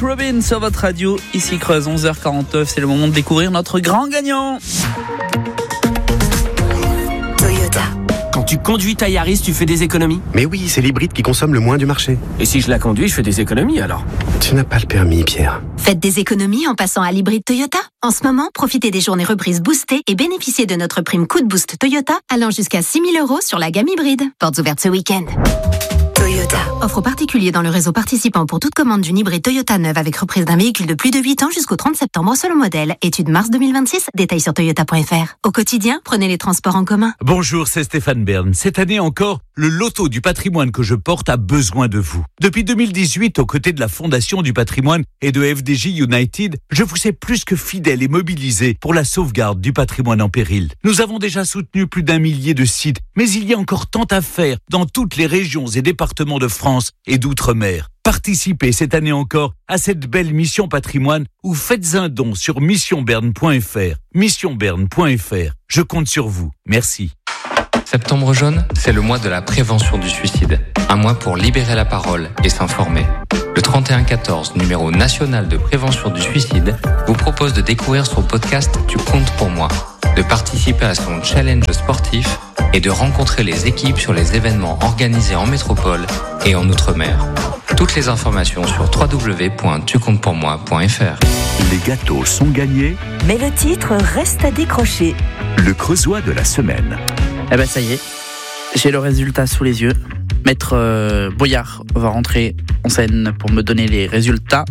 Robin sur votre radio, ici Creuse, 11h49, c'est le moment de découvrir notre grand gagnant. Toyota. Quand tu conduis ta Yaris, tu fais des économies ? Mais oui, c'est l'hybride qui consomme le moins du marché. Et si je la conduis, je fais des économies alors ? Tu n'as pas le permis, Pierre. Faites des économies en passant à l'hybride Toyota. En ce moment, profitez des journées reprises boostées et bénéficiez de notre prime Coup de Boost Toyota allant jusqu'à 6 000 € sur la gamme hybride. Portes ouvertes ce week-end. Toyota. Offre aux particuliers dans le réseau participant pour toute commande d'une hybride Toyota neuve avec reprise d'un véhicule de plus de 8 ans jusqu'au 30 septembre selon modèle. Étude mars 2026. Détails sur toyota.fr. Au quotidien, prenez les transports en commun. Bonjour, c'est Stéphane Bern. Cette année encore, le loto du patrimoine que je porte a besoin de vous. Depuis 2018, aux côtés de la Fondation du patrimoine et de FDJ United, je vous ai plus que fidèle et mobilisé pour la sauvegarde du patrimoine en péril. Nous avons déjà soutenu plus d'1 millier de sites, mais il y a encore tant à faire dans toutes les régions et départements de France et d'outre-mer. Participez cette année encore à cette belle mission patrimoine ou faites un don sur missionberne.fr. Missionberne.fr. Je compte sur vous. Merci. Septembre jaune, c'est le mois de la prévention du suicide. Un mois pour libérer la parole et s'informer. Le 3114, numéro national de prévention du suicide, vous propose de découvrir son podcast Tu comptes pour moi, de participer à son challenge sportif et de rencontrer les équipes sur les événements organisés en métropole et en outre-mer. Toutes les informations sur www.tucomptepourmoi.fr. Les gâteaux sont gagnés, mais le titre reste à décrocher. Le creusois de la semaine. Eh ben ça y est, j'ai le résultat sous les yeux. Maître Boyard va rentrer en scène pour me donner les résultats.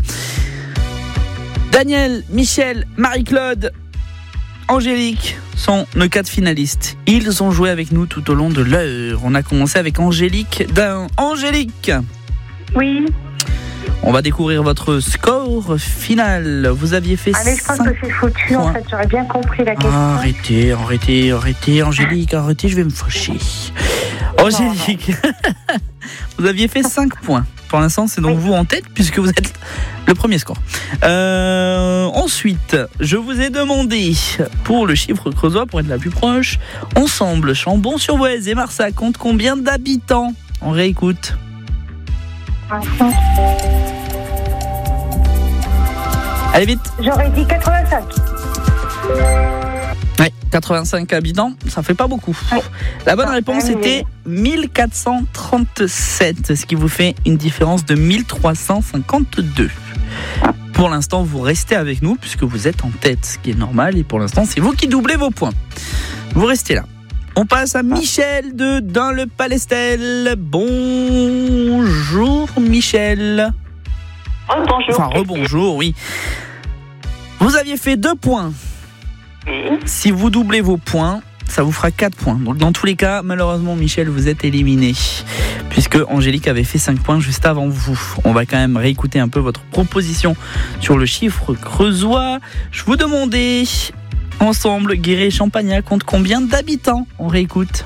Daniel, Michel, Marie-Claude, Angélique sont nos 4 finalistes. Ils ont joué avec nous tout au long de l'heure. On a commencé avec Angélique. Angélique. Oui. On va découvrir votre score final. Vous aviez fait 5 points. Je pense que c'est foutu, en fait. J'aurais bien compris la question. Arrêtez, Angélique, arrêtez, je vais me fâcher. Angélique, vous aviez fait 5 points. Pour l'instant, c'est donc vous en tête, puisque vous êtes le premier score. Ensuite, je vous ai demandé, pour le chiffre creusois, pour être la plus proche, ensemble, Chambon-sur-Voueize et Marsac compte combien d'habitants ? On réécoute. Allez vite. J'aurais dit 85. Ouais, 85 habitants, ça fait pas beaucoup. Ouais. La bonne réponse était 1437, ce qui vous fait une différence de 1352. Pour l'instant, vous restez avec nous puisque vous êtes en tête, ce qui est normal. Et pour l'instant, c'est vous qui doublez vos points. Vous restez là. On passe à Michel de Dans le Palestel. Bonjour Michel. Rebonjour. Enfin, rebonjour, oui. Vous aviez fait 2 points. Si vous doublez vos points, ça vous fera 4 points. Donc dans tous les cas, malheureusement Michel, vous êtes éliminé. Puisque Angélique avait fait 5 points juste avant vous. On va quand même réécouter un peu votre proposition sur le chiffre creusois. Je vous demandais, ensemble, Guéret-Champagnat compte combien d'habitants ? On réécoute.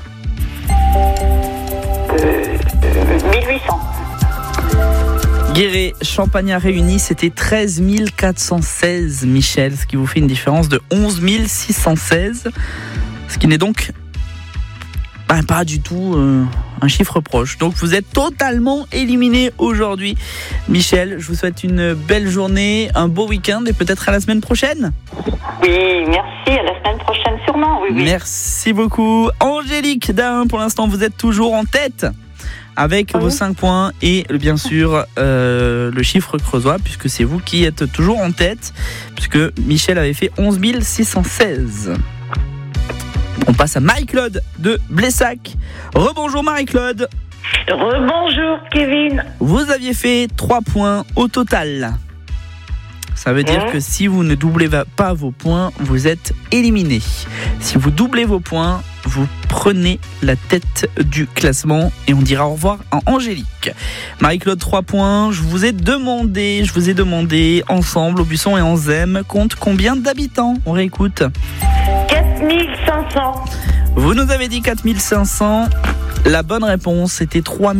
1800. Guéret-Champagnat réunis, c'était 13 416, Michel, ce qui vous fait une différence de 11 616, ce qui n'est donc pas du tout un chiffre proche. Donc vous êtes totalement éliminé aujourd'hui. Michel, je vous souhaite une belle journée, un beau week-end et peut-être à la semaine prochaine. Oui, merci, à la semaine prochaine sûrement. Oui. Merci beaucoup. Angélique Dahin, pour l'instant vous êtes toujours en tête avec vos 5 points et bien sûr le chiffre creusois, puisque c'est vous qui êtes toujours en tête, puisque Michel avait fait 11 616. On passe à Marie-Claude de Blessac. Rebonjour Marie-Claude. Rebonjour Kevin. Vous aviez fait 3 points au total. Ça veut dire que si vous ne doublez pas vos points, vous êtes éliminé. Si vous doublez vos points, vous prenez la tête du classement et on dira au revoir à Angélique. Marie-Claude, 3 points. Je vous ai demandé ensemble, Aubusson et Anzem, compte combien d'habitants ? On réécoute. 4500. Vous nous avez dit 4500. La bonne réponse était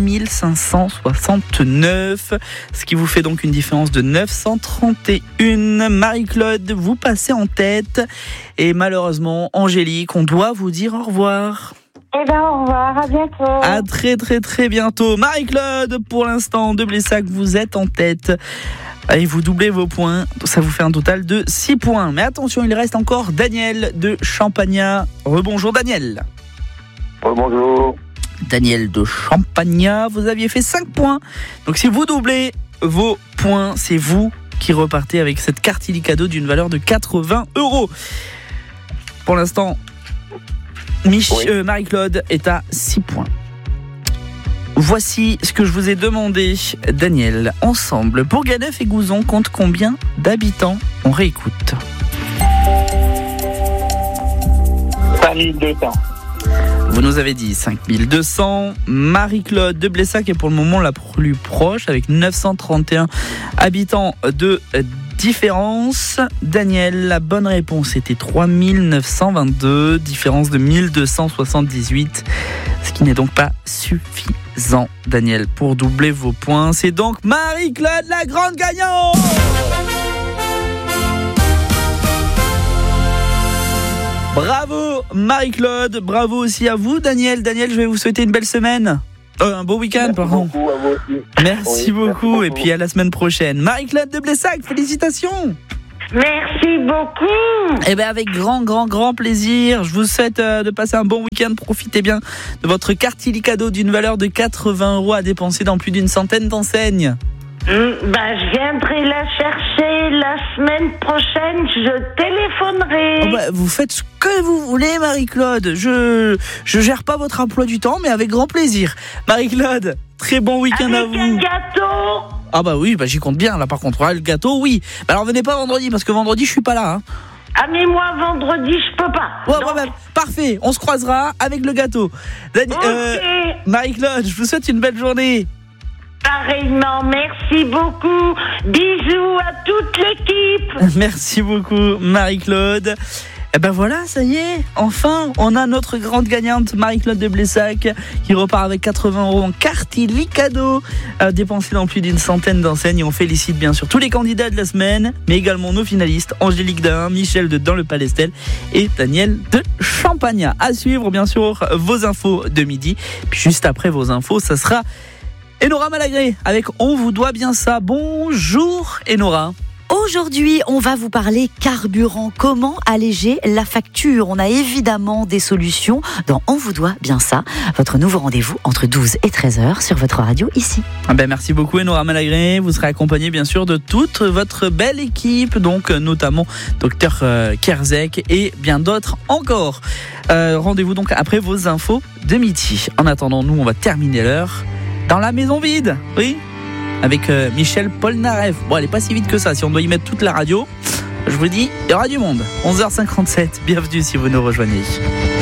3569, ce qui vous fait donc une différence de 931. Marie-Claude, vous passez en tête. Et malheureusement, Angélique, on doit vous dire au revoir. Eh bien, au revoir, à bientôt. À très très très bientôt. Marie-Claude, pour l'instant, de Blessac, vous êtes en tête Allez, vous doublez vos points, ça vous fait un total de 6 points. Mais attention, il reste encore Daniel de Champagnat. Rebonjour Daniel. Bonjour. Daniel de Champagnat, vous aviez fait 5 points. Donc si vous doublez vos points, c'est vous qui repartez avec cette carte Illicadeau d'une valeur de 80 €. Pour l'instant, Marie-Claude est à 6 points. Voici ce que je vous ai demandé, Daniel. Ensemble, Bourganeuf et Gouzon comptent combien d'habitants? On réécoute. 5200. Vous nous avez dit 5200. Marie-Claude de Blessac est pour le moment la plus proche avec 931 habitants de différence. Daniel, la bonne réponse était 3922, différence de 1278, ce qui n'est donc pas suffisant, Daniel, pour doubler vos points. C'est donc Marie-Claude la grande gagnante. Bravo Marie-Claude, bravo aussi à vous Daniel. Daniel, je vais vous souhaiter une belle semaine. Un beau week-end, pardon. Beaucoup à vous aussi. Merci beaucoup et puis à la semaine prochaine. Marie-Claude de Blessac, félicitations. Merci beaucoup. Eh bien avec grand plaisir. Je vous souhaite de passer un bon week-end. Profitez bien de votre carte Illicadeau d'une valeur de 80 € à dépenser dans plus d'une centaine d'enseignes. Je viendrai la chercher la semaine prochaine, je téléphonerai. Vous faites ce que vous voulez, Marie-Claude. Je gère pas votre emploi du temps, mais avec grand plaisir. Marie-Claude, très bon week-end à vous. Avec un gâteau. Ah oui, j'y compte bien là par contre. Le gâteau, oui. Alors venez pas vendredi, parce que vendredi je suis pas là. Ah mais moi vendredi je peux pas. Parfait, on se croisera avec le gâteau. Marie-Claude, je vous souhaite une belle journée. Pareillement, merci beaucoup. Bisous à toute l'équipe. Merci beaucoup, Marie-Claude. Et voilà, ça y est, enfin, on a notre grande gagnante, Marie-Claude de Blessac, qui repart avec 80 € en carte Illicadeau, dépensée dans plus d'une centaine d'enseignes. Et on félicite bien sûr tous les candidats de la semaine, mais également nos finalistes, Angélique Dahin, Michel de Dans le Palestel et Daniel de Champagnat. À suivre, bien sûr, vos infos de midi. Puis juste après vos infos, ça sera Enora Malagré avec On vous doit bien ça. Bonjour Enora. Aujourd'hui, on va vous parler carburant. Comment alléger la facture? On a évidemment des solutions dans On vous doit bien ça. Votre nouveau rendez-vous entre 12 et 13h sur votre radio ici. Merci beaucoup Enora Malagré. Vous serez accompagné bien sûr de toute votre belle équipe, donc notamment Dr Kerzek et bien d'autres encore. Rendez-vous donc après vos infos de midi. En attendant, nous on va terminer l'heure dans la maison vide. Oui, avec Michel Polnareff. Elle est pas si vite que ça. Si on doit y mettre toute la radio, je vous dis, il y aura du monde. 11h57, bienvenue si vous nous rejoignez.